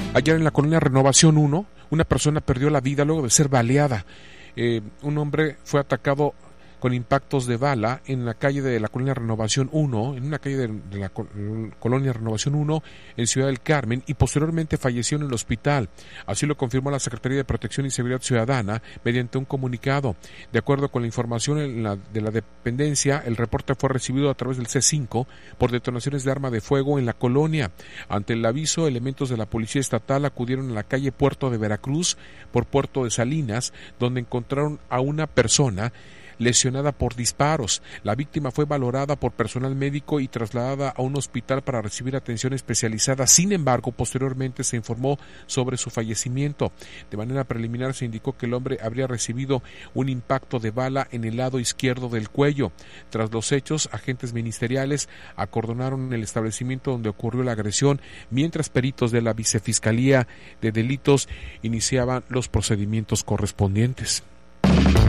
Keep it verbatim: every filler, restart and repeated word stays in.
Ayer en la colonia Renovación uno, una persona perdió la vida luego de ser baleada. Eh, un hombre fue atacado con impactos de bala en la calle de la colonia Renovación uno, en una calle de, de la colonia Renovación uno en Ciudad del Carmen, y posteriormente falleció en el hospital. Así lo confirmó la Secretaría de Protección y Seguridad Ciudadana mediante un comunicado. De acuerdo con la información en la, de la dependencia, el reporte fue recibido a través del C cinco por detonaciones de arma de fuego en la colonia. Ante el aviso, elementos de la Policía Estatal acudieron a la calle Puerto de Veracruz por Puerto de Salinas, donde encontraron a una persona lesionada por disparos. La víctima fue valorada por personal médico y trasladada a un hospital para recibir atención especializada. Sin embargo, posteriormente se informó sobre su fallecimiento. De manera preliminar se indicó que el hombre habría recibido un impacto de bala en el lado izquierdo del cuello. Tras los hechos, agentes ministeriales acordonaron el establecimiento donde ocurrió la agresión, mientras peritos de la Vicefiscalía de Delitos iniciaban los procedimientos correspondientes.